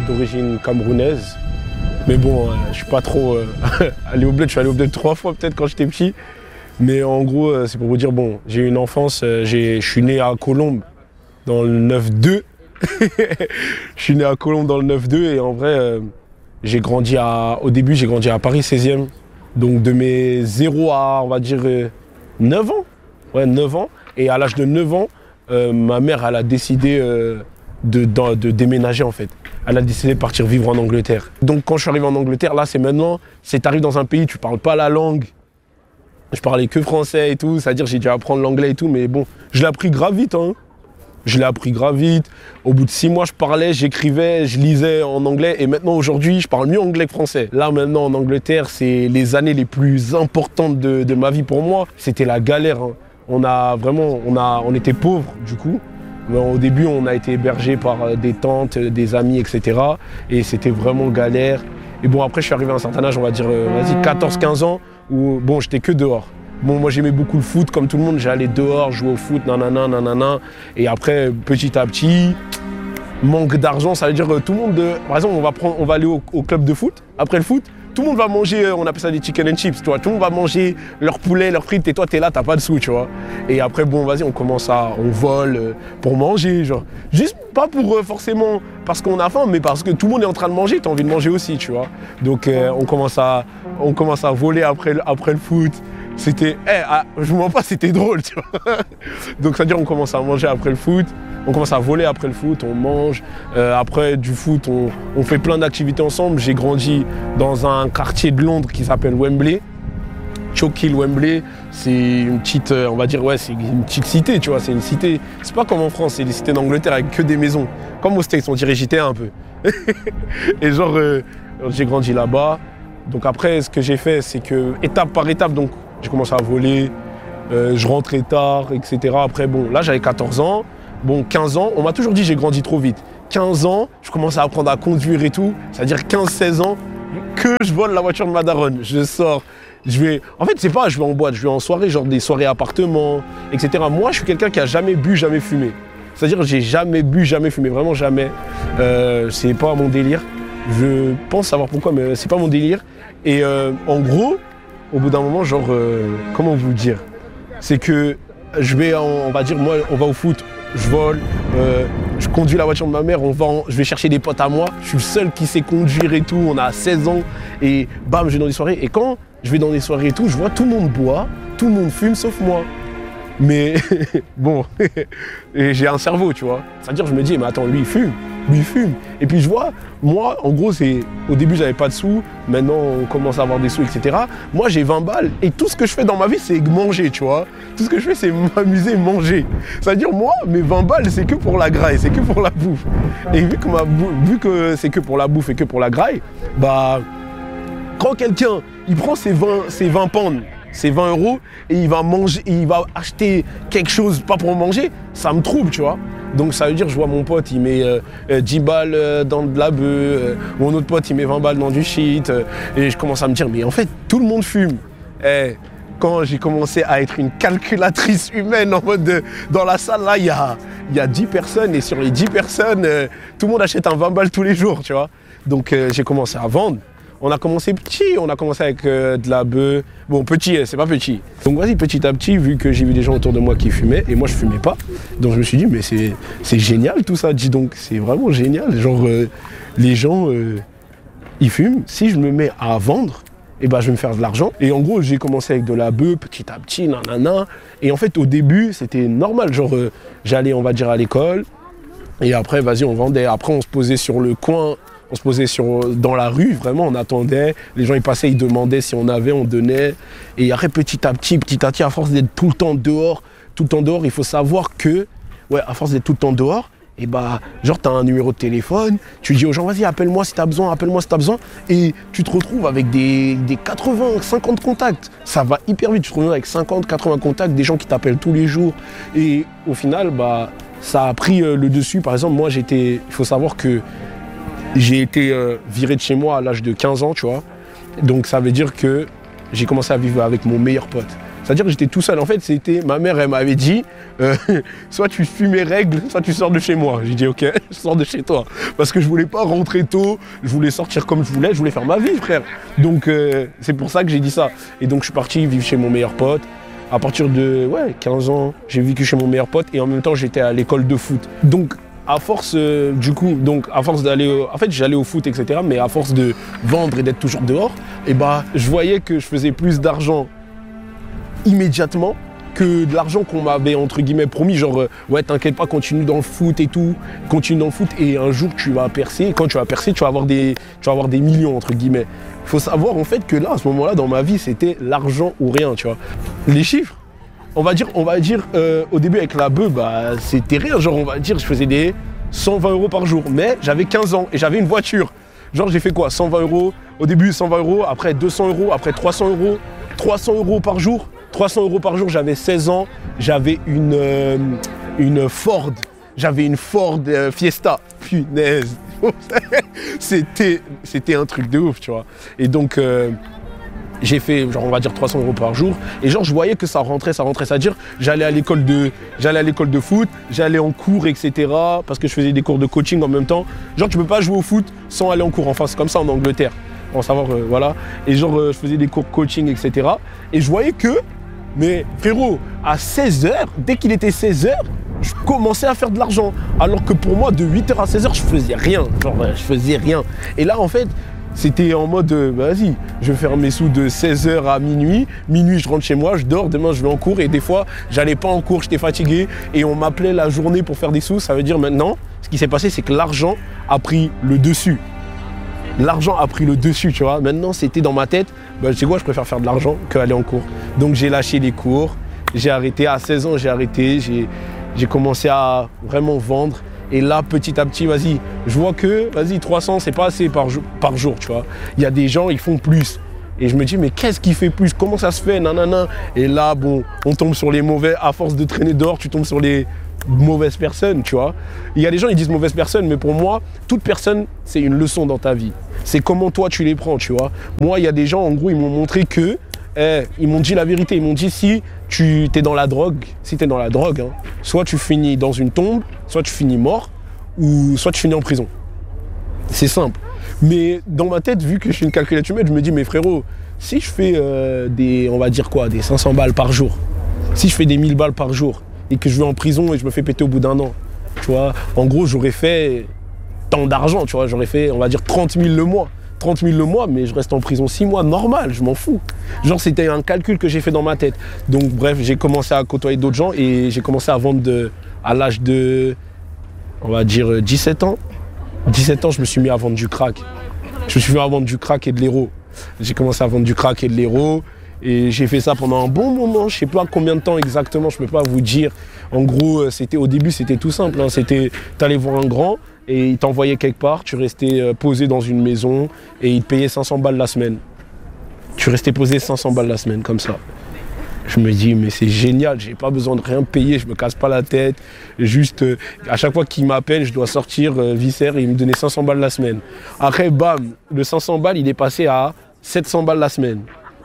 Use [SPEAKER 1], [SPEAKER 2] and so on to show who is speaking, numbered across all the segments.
[SPEAKER 1] d'origine camerounaise. Mais bon, je suis pas trop allé au bled. Je suis allé au bled 3 fois peut-être quand j'étais petit. Mais en gros, c'est pour vous dire, bon, j'ai eu une enfance, je suis né à Colombes dans le 9-2. Je suis né à Colombes dans le 9-2 et en vrai, au début, j'ai grandi à Paris 16e. Donc de mes 0 à, on va dire, 9 ans. Ouais, 9 ans. Et à l'âge de 9 ans, ma mère, elle a décidé de déménager en fait. Elle a décidé de partir vivre en Angleterre. Donc quand je suis arrivé en Angleterre, là, c'est t'arrives dans un pays, tu parles pas la langue. Je parlais que français et tout, c'est-à-dire j'ai dû apprendre l'anglais et tout, mais bon, je l'ai appris grave vite, hein. Je l'ai appris grave vite. Au bout de 6 mois, je parlais, j'écrivais, je lisais en anglais. Et maintenant, aujourd'hui, je parle mieux anglais que français. Là, maintenant, en Angleterre, c'est les années les plus importantes de ma vie pour moi. C'était la galère, hein. On était pauvres, du coup. Mais au début, on a été hébergés par des tantes, des amis, etc. Et c'était vraiment galère. Et bon, après, je suis arrivé à un certain âge, on va dire, 14-15 ans, où, bon, j'étais que dehors. Bon, moi j'aimais beaucoup le foot, comme tout le monde, j'allais dehors, jouer au foot, nanana. Et après, petit à petit, manque d'argent, ça veut dire tout le monde, par exemple, on va aller au club de foot, après le foot, tout le monde va manger, on appelle ça des chicken and chips, tu vois, tout le monde va manger leur poulet, leurs frites, et toi t'es là, t'as pas de sous, tu vois. Et après, bon, vas-y, on vole pour manger, genre, juste pas pour forcément parce qu'on a faim, mais parce que tout le monde est en train de manger, t'as envie de manger aussi, tu vois. Donc on commence à voler après le foot. C'était, je vous mens pas, c'était drôle, tu vois. Donc c'est-à-dire on commence à manger après le foot, on commence à voler après le foot, on mange. Après du foot, on fait plein d'activités ensemble. J'ai grandi dans un quartier de Londres qui s'appelle Wembley. Chokill Wembley, c'est une petite, on va dire, ouais, c'est une petite cité, tu vois. C'est une cité, c'est pas comme en France, c'est des cités d'Angleterre avec que des maisons. Comme aux States, on dirait GTA un peu. Et genre, j'ai grandi là-bas. Donc après, ce que j'ai fait, c'est que étape par étape, donc j'ai commencé à voler, je rentrais tard, etc. Après, bon, là, j'avais 14 ans. Bon, 15 ans, on m'a toujours dit que j'ai grandi trop vite. 15 ans, je commence à apprendre à conduire et tout. C'est-à-dire 15-16 ans, que je vole la voiture de ma daronne. Je sors, en fait, c'est pas, je vais en boîte, je vais en soirée, genre des soirées appartements, etc. Moi, je suis quelqu'un qui a jamais bu, jamais fumé. C'est-à-dire, j'ai jamais bu, jamais fumé, vraiment jamais. C'est pas mon délire. Je pense savoir pourquoi, mais c'est pas mon délire. Et en gros, au bout d'un moment, genre, comment vous dire, c'est que on va dire, moi, on va au foot, je vole, je conduis la voiture de ma mère, je vais chercher des potes à moi, je suis le seul qui sait conduire et tout, on a 16 ans, et bam, je vais dans des soirées, et quand je vais dans des soirées et tout, je vois tout le monde boit, tout le monde fume, sauf moi. Mais bon, et j'ai un cerveau, tu vois. C'est-à-dire, je me dis, mais attends, lui, il fume. Et puis je vois, moi, en gros, au début, j'avais pas de sous. Maintenant, on commence à avoir des sous, etc. Moi, j'ai 20 balles. Et tout ce que je fais dans ma vie, c'est manger, tu vois. Tout ce que je fais, c'est m'amuser, manger. C'est-à-dire, moi, mes 20 balles, c'est que pour la graille, c'est que pour la bouffe. Et vu que c'est que pour la bouffe et que pour la graille, bah, quand quelqu'un, il prend ses 20 pounds, c'est 20 € et il va manger, il va acheter quelque chose, pas pour manger, ça me trouble, tu vois. Donc ça veut dire, je vois mon pote, il met 10 balles dans de la bœuf, mon autre pote, il met 20 balles dans du shit, et je commence à me dire, mais en fait, tout le monde fume. Quand j'ai commencé à être une calculatrice humaine, en mode, dans la salle, là, il y a 10 personnes, et sur les 10 personnes, tout le monde achète un 20 balles tous les jours, tu vois. Donc j'ai commencé à vendre. On a commencé petit, on a commencé avec de la bœuf. Bon, petit, c'est pas petit. Donc vas-y, petit à petit, vu que j'ai vu des gens autour de moi qui fumaient, et moi je fumais pas. Donc je me suis dit, mais c'est génial tout ça, dis donc, c'est vraiment génial. Genre, les gens, ils fument. Si je me mets à vendre, eh ben, je vais me faire de l'argent. Et en gros, j'ai commencé avec de la bœuf, petit à petit, nanana. Et en fait, au début, c'était normal. Genre, j'allais, on va dire, à l'école. Et après, vas-y, on vendait. Après, on se posait sur le coin. On se posait dans la rue, vraiment, on attendait. Les gens, ils passaient, ils demandaient si on avait, on donnait. Et après, petit à petit, à force d'être tout le temps dehors, il faut savoir que, ouais, à force d'être tout le temps dehors, et bah, genre, t'as un numéro de téléphone, tu dis aux gens, vas-y, appelle-moi si t'as besoin, et tu te retrouves avec des 80, 50 contacts. Ça va hyper vite, tu te retrouves avec 50, 80 contacts, des gens qui t'appellent tous les jours. Et au final, bah, ça a pris le dessus. Par exemple, moi, il faut savoir que j'ai été viré de chez moi à l'âge de 15 ans, tu vois. Donc ça veut dire que j'ai commencé à vivre avec mon meilleur pote. C'est-à-dire que j'étais tout seul. En fait, ma mère, elle m'avait dit, soit tu suis mes règles, soit tu sors de chez moi. J'ai dit, ok, je sors de chez toi. Parce que je voulais pas rentrer tôt, je voulais sortir comme je voulais faire ma vie, frère. Donc, c'est pour ça que j'ai dit ça. Et donc, je suis parti vivre chez mon meilleur pote. À partir de 15 ans, j'ai vécu chez mon meilleur pote et en même temps, j'étais à l'école de foot. Donc, à force d'aller, en fait, j'allais au foot, etc. Mais à force de vendre et d'être toujours dehors, et je voyais que je faisais plus d'argent immédiatement que de l'argent qu'on m'avait entre guillemets promis, genre t'inquiète pas, continue dans le foot et tout, continue dans le foot et un jour tu vas percer, et quand tu vas percer, tu vas avoir des millions entre guillemets. Il faut savoir en fait que là, à ce moment-là, dans ma vie, c'était l'argent ou rien, tu vois. Les chiffres, on va dire au début avec la bœuf, c'était rien, genre on va dire je faisais des 120 € par jour, mais j'avais 15 ans et j'avais une voiture. Genre j'ai fait quoi, 120 €, au début 120 €, après 200 €, après 300 €, 300 € par jour. 300 € par jour, j'avais 16 ans, j'avais une Ford, Fiesta, punaise, c'était un truc de ouf, tu vois. Et donc, j'ai fait, genre, on va dire 300 € par jour, et genre, je voyais que ça rentrait, c'est-à-dire, j'allais à l'école de foot, j'allais en cours, etc., parce que je faisais des cours de coaching en même temps. Genre, tu peux pas jouer au foot sans aller en cours, enfin, c'est comme ça en Angleterre, pour savoir, voilà. Et genre, je faisais des cours de coaching, etc., et je voyais que, mais frérot, à 16h, dès qu'il était 16h, je commençais à faire de l'argent. Alors que pour moi, de 8h à 16h, je faisais rien. Et là, en fait, c'était en mode, vas-y, je vais faire mes sous de 16h à minuit. Minuit, je rentre chez moi, je dors, demain, je vais en cours. Et des fois, j'allais pas en cours, j'étais fatigué. Et on m'appelait la journée pour faire des sous. Ça veut dire maintenant, ce qui s'est passé, c'est que l'argent a pris le dessus. L'argent a pris le dessus, tu vois. Maintenant, c'était dans ma tête, je sais quoi, je préfère faire de l'argent qu'aller en cours. Donc, j'ai lâché les cours, j'ai arrêté. À 16 ans, j'ai arrêté, j'ai commencé à vraiment vendre. Et là, petit à petit, vas-y, je vois que, 300, c'est pas assez par jour, tu vois. Il y a des gens, ils font plus. Et je me dis, mais qu'est-ce qui fait plus? Comment ça se fait? Nanana. Et là, bon, on tombe sur les mauvais. À force de traîner dehors, tu tombes sur les mauvaises personnes, tu vois. Il y a des gens, ils disent mauvaises personnes, mais pour moi, toute personne, c'est une leçon dans ta vie. C'est comment toi, tu les prends, tu vois. Moi, il y a des gens, en gros, ils m'ont montré que, ils m'ont dit la vérité. Ils m'ont dit, si tu es dans la drogue, soit tu finis dans une tombe, soit tu finis mort, ou soit tu finis en prison. C'est simple. Mais dans ma tête, vu que je suis une calculatrice humaine, je me dis, mais frérot, si je fais des 500 balles par jour, si je fais des 1000 balles par jour, et que je vais en prison et je me fais péter au bout d'un an, tu vois, en gros, j'aurais fait tant d'argent, tu vois, j'aurais fait, on va dire, 30 000 le mois. 30 000 le mois, mais je reste en prison 6 mois, normal, je m'en fous. Genre, c'était un calcul que j'ai fait dans ma tête. Donc, bref, j'ai commencé à côtoyer d'autres gens et j'ai commencé à vendre à l'âge de, on va dire, 17 ans. 17 ans, je me suis mis à vendre du crack. Je me suis mis à vendre du crack et de l'héro. J'ai commencé à vendre du crack et de l'héro. Et j'ai fait ça pendant un bon moment, je ne sais pas combien de temps exactement, je ne peux pas vous dire. En gros, au début, c'était tout simple. Tu allais voir un grand et il t'envoyait quelque part, tu restais posé dans une maison et il te payait 500 balles la semaine. Tu restais posé 500 balles la semaine, comme ça. Je me dis, mais c'est génial, j'ai pas besoin de rien payer, je me casse pas la tête. Juste, à chaque fois qu'il m'appelle, je dois sortir viscère et il me donnait 500 balles la semaine. Après, bam, le 500 balles, il est passé à 700 balles la semaine.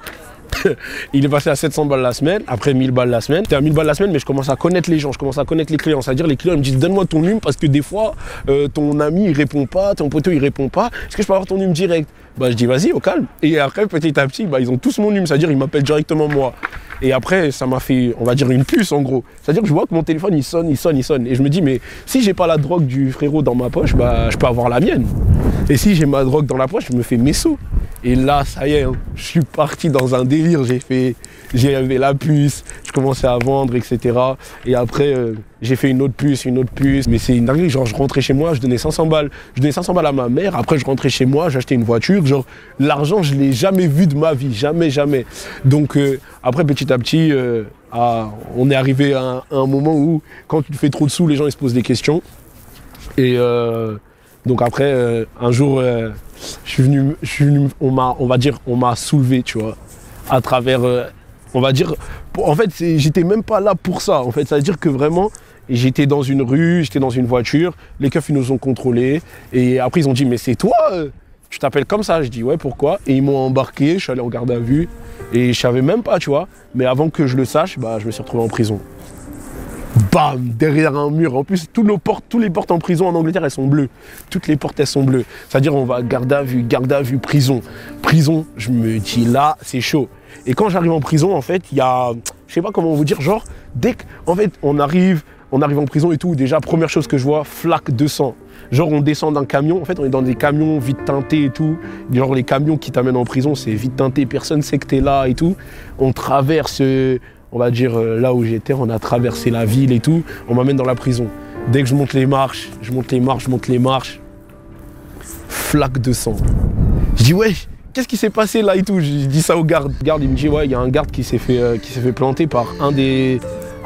[SPEAKER 1] Il est passé à 700 balles la semaine, après 1000 balles la semaine. C'était à 1000 balles la semaine, mais je commence à connaître les gens, je commence à connaître les clients. C'est-à-dire, les clients ils me disent, donne-moi ton numéro parce que des fois, ton ami, il répond pas, ton poteau, il répond pas. Est-ce que je peux avoir ton numéro direct? Je dis, vas-y, au calme. Et après, petit à petit, ils ont tous mon numéro, c'est-à-dire, ils m'appellent directement moi. Et après, ça m'a fait, on va dire, une puce, en gros. C'est-à-dire que je vois que mon téléphone, il sonne. Et je me dis, mais si j'ai pas la drogue du frérot dans ma poche, je peux avoir la mienne. Et si j'ai ma drogue dans la poche, je me fais mes sous. Et là, ça y est, je suis parti dans un délire. J'avais la puce, je commençais à vendre, etc. Et après, j'ai fait une autre puce. Mais c'est une dinguerie. Genre, je rentrais chez moi, je donnais 500 balles. Je donnais 500 balles à ma mère. Après, je rentrais chez moi, j'achetais une voiture. Genre, l'argent, je ne l'ai jamais vu de ma vie. Jamais, jamais. Donc, après, petit à petit, on est arrivé à un moment où, quand tu te fais trop de sous, les gens ils se posent des questions. Et donc après, un jour, je suis venu, on m'a soulevé, tu vois, à travers, on va dire, en fait, j'étais même pas là pour ça, en fait, c'est-à-dire que vraiment, j'étais dans une rue, j'étais dans une voiture, les keufs, ils nous ont contrôlés, et après, ils ont dit, mais c'est toi, tu t'appelles comme ça? Je dis, ouais, pourquoi? Et ils m'ont embarqué, je suis allé en garde à vue. Et je savais même pas, tu vois. Mais avant que je le sache, bah, je me suis retrouvé en prison. Bam, derrière un mur. En plus, toutes les portes en prison en Angleterre, elles sont bleues. Toutes les portes, elles sont bleues. C'est-à-dire, on va garde à vue, prison. Prison, je me dis, là, c'est chaud. Et quand j'arrive en prison, en fait, il y a, je sais pas comment vous dire, genre, dès qu'en fait, on arrive en prison et tout, déjà, première chose que je vois, flaque de sang. Genre, on descend d'un camion, en fait, on est dans des camions vite teintés et tout. Genre, les camions qui t'amènent en prison, c'est vite teinté, personne sait que t'es là et tout. On traverse, on va dire, là où j'étais, on a traversé la ville et tout. On m'amène dans la prison. Dès que je monte les marches, flaque de sang. Je dis, ouais, qu'est-ce qui s'est passé là et tout? Je dis ça au garde. Le garde, il me dit, ouais, il y a un garde qui s'est fait planter par un des,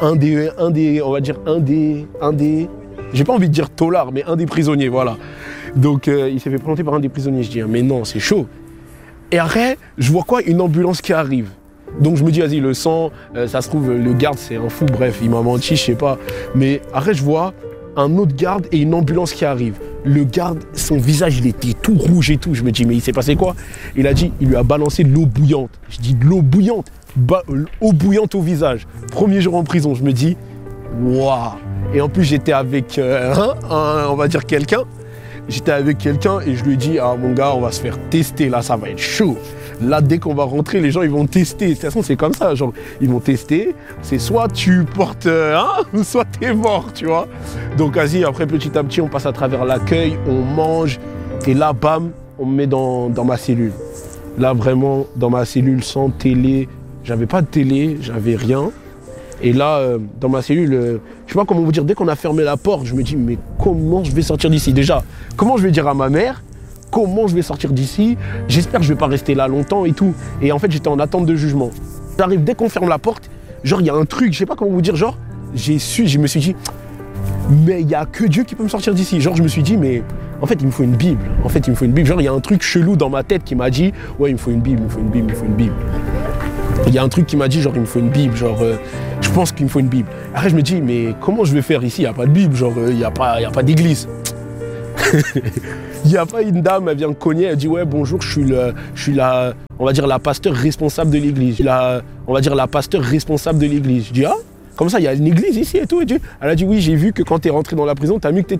[SPEAKER 1] j'ai pas envie de dire tolard, mais un des prisonniers, voilà. Donc, il s'est fait planter par un des prisonniers. Je dis, mais non, c'est chaud. Et après, je vois quoi? Une ambulance qui arrive. Donc, je me dis, vas-y, le sang, ça se trouve, le garde, c'est un fou. Bref, il m'a menti, je sais pas. Mais après, je vois un autre garde et une ambulance qui arrive. Le garde, son visage, il était tout rouge et tout. Je me dis, mais il s'est passé quoi? Il a dit, il lui a balancé de l'eau bouillante. Je dis, de l'eau bouillante? Eau bouillante au visage. Premier jour en prison, je me dis, waouh. Et en plus, j'étais avec, on va dire quelqu'un. J'étais avec quelqu'un et je lui ai dit, ah mon gars, on va se faire tester, là, ça va être chaud. Là, dès qu'on va rentrer, les gens, ils vont tester. De toute façon, c'est comme ça, genre, ils vont tester. C'est soit tu portes, ou soit t'es mort, tu vois. Donc, vas-y, après, petit à petit, on passe à travers l'accueil, on mange. Et là, bam, on me met dans ma cellule. Là, vraiment, dans ma cellule, sans télé. J'avais pas de télé, j'avais rien. Et là, dans ma cellule, je sais pas comment vous dire, dès qu'on a fermé la porte, je me dis, mais comment je vais sortir d'ici? Déjà, comment je vais dire à ma mère? Comment je vais sortir d'ici? J'espère que je vais pas rester là longtemps et tout. Et en fait, j'étais en attente de jugement. J'arrive, dès qu'on ferme la porte, genre, il y a un truc, je sais pas comment vous dire, genre, je me suis dit, mais il n'y a que Dieu qui peut me sortir d'ici. Genre, je me suis dit, mais en fait, il me faut une Bible. En fait, il me faut une Bible. Genre, il y a un truc chelou dans ma tête qui m'a dit, ouais, il me faut une Bible, il me faut une Bible, il me faut une Bible. Il y a un truc qui m'a dit, genre, il me faut une Bible, genre, je pense qu'il me faut une Bible. Après, je me dis, mais comment je vais faire ici? Il n'y a pas de Bible, genre, il n'y a pas d'église. Il n'y a pas une dame, elle vient cogner, elle dit, ouais, bonjour, je suis la, on va dire, la pasteur responsable de l'église. On va dire, la pasteur responsable de l'église. Je dis, ah, comme ça, il y a une église ici et tout. Elle a dit, oui, j'ai vu que quand tu es rentré dans la prison, tu as mis que